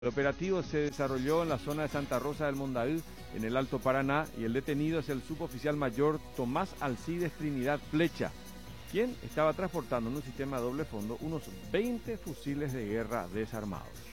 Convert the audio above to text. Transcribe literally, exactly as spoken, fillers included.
El operativo se desarrolló en la zona de Santa Rosa del Mondaú, en el Alto Paraná, y el detenido es el suboficial mayor Tomás Alcides Trinidad Flecha, quien estaba transportando en un sistema de doble fondo unos veinte fusiles de guerra desarmados.